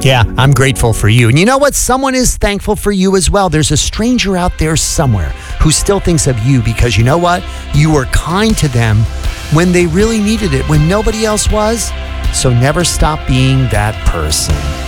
Yeah, I'm grateful for you. And you know what? Someone is thankful for you as well. There's a stranger out there somewhere who still thinks of you because you know what? You were kind to them when they really needed it, when nobody else was. So never stop being that person.